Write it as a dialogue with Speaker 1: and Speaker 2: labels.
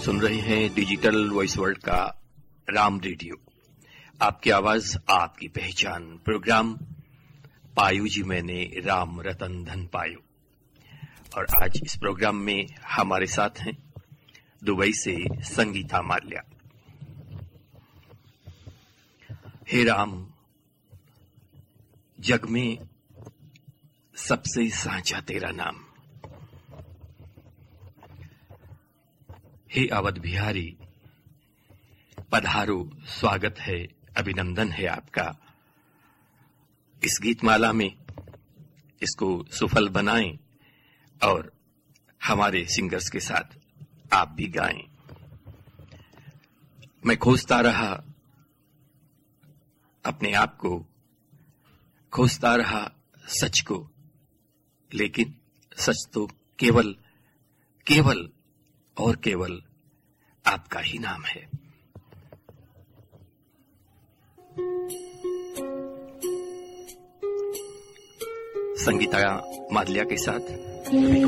Speaker 1: सुन रहे हैं digital voice world का राम रेडियो। आपकी आवाज आपकी पहचान प्रोग्राम पायु जी मैंने राम रतन धन पायो। और आज इस प्रोग्राम में हमारे साथ हैं दुबई से संगीता माल्या। हे राम, जग में सबसे साँचा तेरा नाम। हे अवध बिहारी, पधारो, स्वागत है, अभिनंदन है आपका। इस गीतमाला में इसको सफल बनाएं और हमारे सिंगर्स के साथ आप भी गाएं। मैं खोजता रहा अपने आप को, खोजता रहा सच को, लेकिन सच तो केवल केवल और केवल आपका ही नाम है। संगीता माल्या के साथ